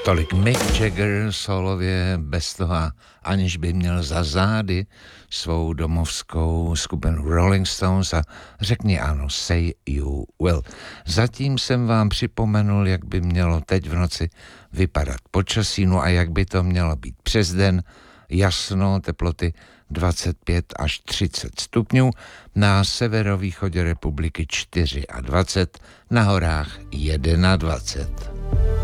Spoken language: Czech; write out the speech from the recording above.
Tolik Mick Jagger solově, bez toho, aniž by měl za zády svou domovskou skupinu Rolling Stones a řekni ano, say you will. Zatím jsem vám připomenul, jak by mělo teď v noci vypadat počasí, no a jak by to mělo být přes den. Jasno, teploty 25 až 30 stupňů, na severovýchodě republiky 24, na horách 21.